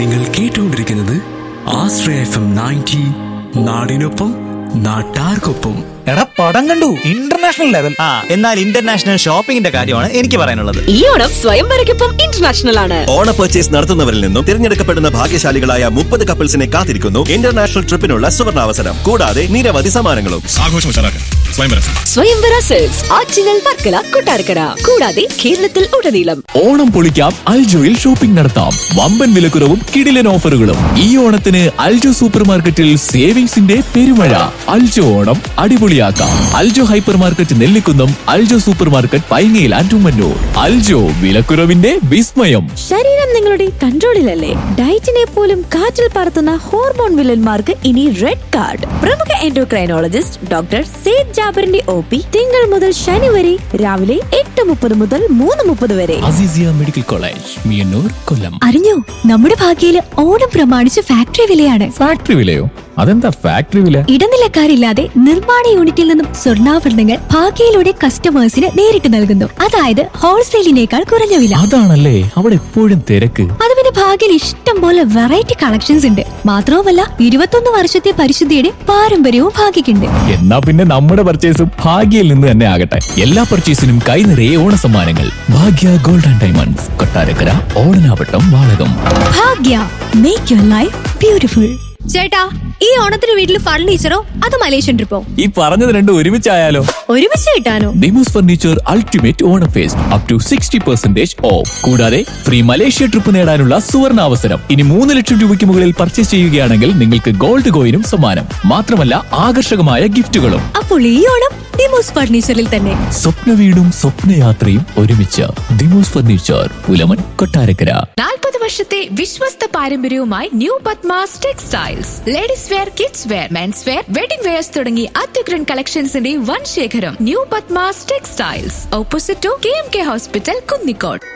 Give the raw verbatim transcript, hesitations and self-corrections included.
നിങ്ങൾ കേട്ടുകൊണ്ടിരിക്കുന്നത് ആശ്രയ F M ninety, നാടിനൊപ്പം നാട്ടാർക്കൊപ്പം. എടാ പടം കണ്ടു, ഇന്റർനാഷണൽ ലെവൽ. ആ എന്നാൽ ഇന്റർനാഷണൽ ഷോപ്പിംഗിന്റെ കാര്യമാണ് എനിക്ക് പറയാനുള്ളത്. ഈ ഓണം സ്വയംവരയ്ക്കൊപ്പം ഇന്റർനാഷണൽ ആണ്. ഓണ പർച്ചേസ് നടത്തുന്നവരിൽ നിന്നും തിരഞ്ഞെടുക്കപ്പെടുന്ന ഭാഗ്യശാലികളായ മുപ്പത് കപ്പിൾസിനെ കാത്തിരിക്കുന്നു ഇന്റർനാഷണൽ ട്രിപ്പിനുള്ള സുവർണാവസരം. കൂടാതെ നിരവധി സമ്മാനങ്ങളും. സ്വയംവര സെൽസ് ആറ്റിങ്ങൽ, വർക്കല, കൊട്ടാരക്കര കൂടാതെ കേരളത്തിൽ ഉടനീളം. ഓണം പൊളിക്കാം, അൽജോയിൽ ഷോപ്പിംഗ് നടത്താം. വമ്പൻ വിലക്കുറവും കിടിലൻ ഓഫറുകളും. ഈ ഓണത്തിന് അൽജോ സൂപ്പർ മാർക്കറ്റിൽ സേവിങ്സിന്റെ പെരുമഴ. Aljo Onam അടിപൊളിയാക്കാം. Aljo hyper market Nellikunnam, Aljo super market പൈങ്ങയിൽ and Ummannoor. Aljo വിലക്കുറവിന്റെ വിസ്മയം. ശരീരം നിങ്ങളുടെ കൺട്രോളിലല്ലേ? ഡയറ്റിനെ പോലും കാറ്റിൽ പറത്തുന്ന ഹോർമോൺ വില്ലന്മാർക്ക് ഇനി റെഡ് കാർഡ്. പ്രമുഖ endocrinologist doctor Syed ജാബറിന്റെ O P തിങ്കൾ മുതൽ ശനി വരെ രാവിലെ എട്ട് മുപ്പത് മുതൽ മൂന്ന് മുപ്പത് വരെ. അസീസിയ മെഡിക്കൽ കോളേജ്, മിയന്നൂർ, കൊല്ലം. അറിഞ്ഞോ, നമ്മുടെ ഭാഗ്യയില് ഓണം പ്രമാണിച്ച് ഫാക്ടറി വിലയാണ്. ഫാക്ടറി വിലയോ? അതെന്താ ഫാക്ടറി വില? ഇടനിലക്കാരില്ലാതെ നിർമ്മാണ യൂണിറ്റിൽ നിന്നും സ്വർണ്ണാഭരണങ്ങൾ ഭാഗ്യയിലൂടെ കസ്റ്റമേഴ്സിന് നേരിട്ട് നൽകുന്നു. അതായത് ഹോൾസെയിലിനേക്കാൾ കുറഞ്ഞ വില. അതാണല്ലേ അവിടെ എപ്പോഴും തിരക്ക്. അത് പിന്നെ ഭാഗ്യയിൽ ഇഷ്ടം പോലെ വെറൈറ്റി കളക്ഷൻസ് ഉണ്ട്. മാത്രവുമല്ല, ഇരുപത്തൊന്ന് വർഷത്തെ പരിശുദ്ധിയുടെ പാരമ്പര്യവും ഭാഗ്യക്കുണ്ട്. എന്നാ പിന്നെ നമ്മുടെ പർച്ചേസും ഭാഗ്യയിൽ നിന്ന് തന്നെ ആകട്ടെ. എല്ലാ പർച്ചേസിനും കൈ നിറയെ ഓണ സമ്മാനങ്ങൾ. ഭാഗ്യ gold and diamonds, Kottarakkara, Odanavattam, Valakom. Bhagya, make your life beautiful. ചേട്ടാ, ഈ ഓണത്തിന് വീട്ടിൽ ഫർണിച്ചറോ അതോ മലേഷ്യൻ ട്രിപ്പോ? ഈ പറഞ്ഞത് രണ്ടും ഒരുമിച്ചായാലോ? ഒരുമിച്ച് കിട്ടാനോ? Demos furniture ultimate Onam first up to sixty percentage of. കൂടാതെ ഫ്രീ മലേഷ്യ ട്രിപ്പ് നേടാനുള്ള സുവർണ അവസരം. ഇനി മൂന്ന് ലക്ഷം രൂപയ്ക്ക് മുകളിൽ പർച്ചേസ് ചെയ്യുകയാണെങ്കിൽ നിങ്ങൾക്ക് ഗോൾഡ് കോയിനും സമ്മാനം. മാത്രമല്ല ആകർഷകമായ ഗിഫ്റ്റുകളും. അപ്പോൾ ഈ ഓണം ഡിമോസ് ഫർണിച്ചറിൽ തന്നെ. സ്വപ്ന വീടും സ്വപ്നയാത്രയും ഒരുമിച്ച്. ഡിമോസ് ഫർണിച്ചർ, പുലമൺ, കൊട്ടാരക്കര. നാൽപ്പത് വർഷത്തെ വിശ്വസ്ത പാരമ്പര്യവുമായി new Padmas textiles. Ladies wear, kids wear, men's wear, wedding wears തുടങ്ങി അത്യുഗ്രൻ കളക്ഷൻസിന്റെ വൻ ശേഖരം. New Padmas textiles, opposite to K M K hospital, Kunnicode.